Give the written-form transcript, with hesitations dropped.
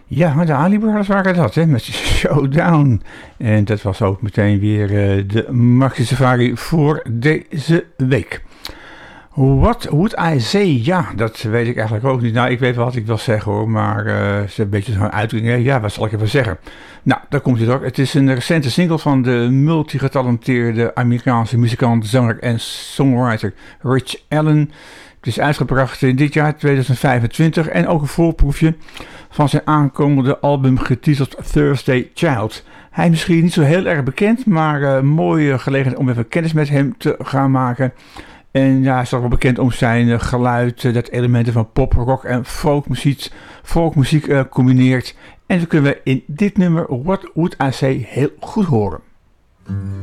Ja, de Ali Brothers waren dat, hè, met Showdown. En dat was ook meteen weer de Maxi Safari voor deze week. What would I say? Ja, dat weet ik eigenlijk ook niet. Nou, ik weet wel wat ik wil zeggen hoor, maar het is een beetje zo'n uitdrukking. Ja, wat zal ik even zeggen? Nou, daar komt het ook. Het is een recente single van de multigetalenteerde Amerikaanse muzikant, zanger en songwriter Rich Allen. Het is uitgebracht in dit jaar 2025 en ook een voorproefje van zijn aankomende album getiteld Thursday Child. Hij is misschien niet zo heel erg bekend, maar een mooie gelegenheid om even kennis met hem te gaan maken. En ja, hij is ook wel bekend om zijn geluid dat elementen van pop, rock en folkmuziek combineert. En dat kunnen we in dit nummer What Would I Say heel goed horen.